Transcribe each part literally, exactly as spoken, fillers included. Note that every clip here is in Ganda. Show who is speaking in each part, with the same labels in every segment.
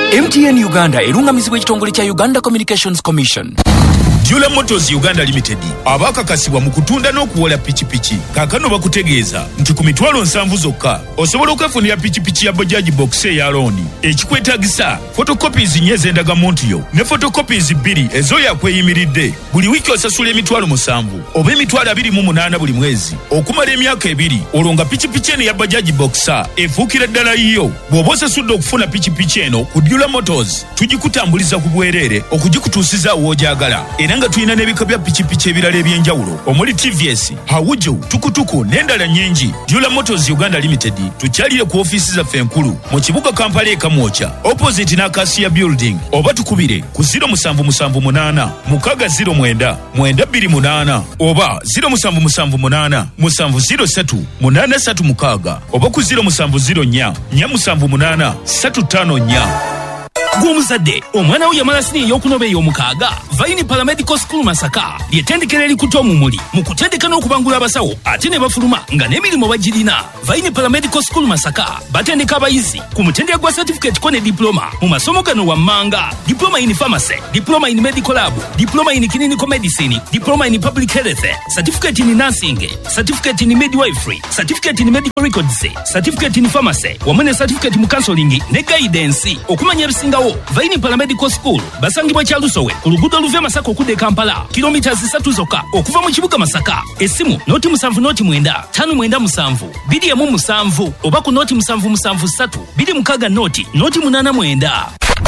Speaker 1: M T N Uganda erungamizibwa ekitongole kya Uganda Communications Commission.
Speaker 2: Jula Motors Uganda Limited abakakasibwa mu kutunda n'okuwola pikipiki kaakano bakutegeeza nti ku mitwalo nsanvu zokka osobola okwefunira pikipiki ya Bajaj Box eya looni ekikwetaagisa photocopies nnyo ez'endagamuntu yo ne photocopies bbiri ez'oyakweyimiridde. Buli wiiki osasula emitwalo musanvu oba emitwalo abiri mu munaana buli mwezi okumala emyaka ebiri. Olwo nga pikipiki eno ya Bajaj Box efuukira ddala yiyo. Bw'oba osasudde okufuna pikipiki eno ku Jula Motors tugikutambuliza ku bwereere okugikutuusiza w'ogyagala. Era nga tulina n'ebika bya pikipiki ebirala eby'enjawulo omuli T V S, Hawuju, Tukutuku n'endala nnyingi. Jula Motors Uganda Limited tukyalire ku ofiisi zaffe enkulu mu kibuga Kampala e Kamwocha opposite n'Acacia Building, oba tukubire ku zero seven seven eight mukaga zero mwenda mwenda bbiri munaana oba zero seven seven eight seven zero three eight three mukaga oba ku zero seven zero four four seven eight three five four.
Speaker 3: Gw'omuzadde omwana wo yamala sini ey'okunoba ey'omukaaga. Vaini Paramedical School Masaka ly'ettendekero erikuta omumuli mu kutendeka n'okubangula abasawo ate ne bafuluma nga n'emirimu bagirina. Vaini Paramedical School Masaka batendeka abayizi ku mutendera gwa certificate ko ne diploma mu masomo gano wammanga: diploma in pharmacy, diploma in medical lab, diploma in clinical medicine, diploma in public health, certificate in nursing, certificate in midwifery, certificate in medical records, certificate in pharmacy wamu ne certificate mu counseling ne guidance. Okumanya ebisingawo, Vaini Paramedical School basangibwa Kyalusowe ku luguudo luva Masaka okudde Kampala, kilomita zisatu zokka okuva mu kibuga Masaka. Essimu noti musanvu noti mwenda tano mwenda musanvu bbiri emu musanvu oba ku noti musanvu musanvu ssatu bbiri mukaaga noti noti munaana mwenda.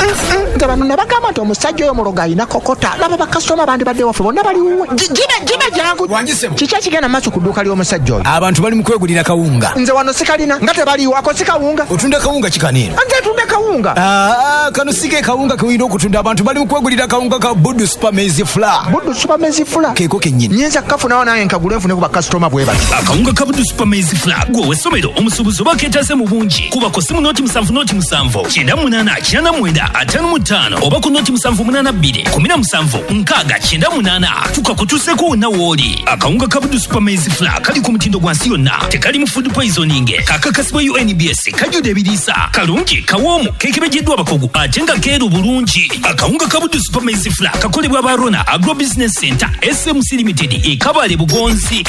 Speaker 4: Nga bano nabagamba nti omusajja oyo muloga alina kokota. Laba bakasitoma abandi badde waffe bonna baliwo. Jibe jibe jangu. Kiki ekigenda maaso ku dduuka ly'omusajja oyo?
Speaker 5: Abantu bali mu kwegulira kawunga.
Speaker 4: Nze wano sikalina nga tebaliwo ako si kawunga.
Speaker 5: Otunda kawunga kikanira.
Speaker 4: Nze tunda kawunga.
Speaker 5: Ah, kano sige kawunga kewira okutunda. Abantu bali mu kwegulira kawunga ka Buddu Super Maize Flour.
Speaker 4: Buddu Super Maize Flour.
Speaker 5: Keeko kennyini.
Speaker 4: Nyinza kafunawo naye nkagula nfune ku bakasitoma bwe bati.
Speaker 3: Akawunga ka Buddu Super Maize Flour gwe w'essomero omusuubuzi oba keetaase mu bungi. Kuba ku simu noti musanvu noti musanvu kyenda munaana kyenda mwenda ataano mu ttaano oba ku noti musanvu munaana bbiri kumi na musanvu nkaaga kyenda munaana tukakutuuseko wonna w'oli. Akawunga ka Buddu Super Maize Flour kali ku mutindo gwa nsi yonna, tekali mu food poisoning, kakakasibwa U N B S, kajjudde ebiriisa, kalungi, kawoomu, keekebejeddwa abakugu ate nga keeru bulungi. Akawunga ka Buddu Super Maize Flour kakolebwa ba Rona Agro Business Center S M C Limited e Kabale Bugonzi.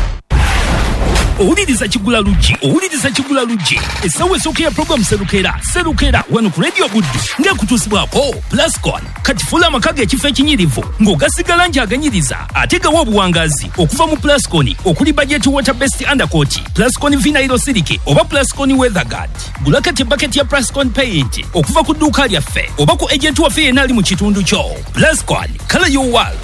Speaker 3: Owuliriza Kigula Luggi, owuliriza Kigula Luggi. Essaawa esooka ya program Serukera, Serukera wano ku Radio Buddu ng'ekutuusibwako Plascon. Kati fuula amakaga ekifo ekinyirivu ng'ogasigala nti aganyiriza ate gawa obuwangazi okuva mu Plascon okuli budget water based undercoat, Plascon Vinyl Silk oba Plascon Weather Guard. Gula kati bucket ya Plascon Paint okuva ku dduuka lyaffe oba ku agent waffe yenna ali mu kitundu kyo. Plascon, color your world.